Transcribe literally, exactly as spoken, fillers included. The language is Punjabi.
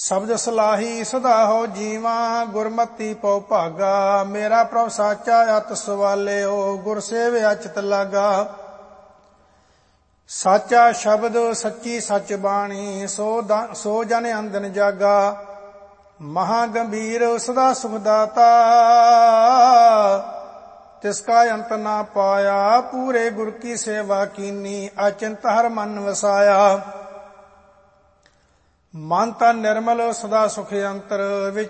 ਸ਼ਬਦ ਸਲਾਹੀ ਸਦਾ ਹੋ ਜੀਵਾ, ਗੁਰਮਤੀ ਪਉ ਭਾਗਾ। ਮੇਰਾ ਪ੍ਰਭ ਸਾਚਾ ਅਤ ਸਵਾਲਿਓ, ਗੁਰ ਸੇਵਿਆ ਚਿਤ ਲਾਗਾ। ਸਾਚਾ ਸ਼ਬਦ ਸੱਚੀ ਸੱਚ ਬਾਣੀ, ਸੋ ਸੋ ਜਨ ਅੰਦਨ ਜਾਗਾ। ਮਹਾ ਗੰਭੀਰ ਸਦਾ ਸੁਖ ਦਾਤਾ, ਤਿਸਕਾ ਅੰਤ ਨਾ ਪਾਇਆ। ਪੂਰੇ ਗੁਰ ਕੀ ਸੇਵਾ ਕੀਨੀ, ਅਚਿੰਤ ਹਰ ਮਨ ਵਸਾਇਆ। ਮਨ ਤਨ ਨਿਰਮਲ ਸਦਾ ਸੁਖ ਅੰਤਰ,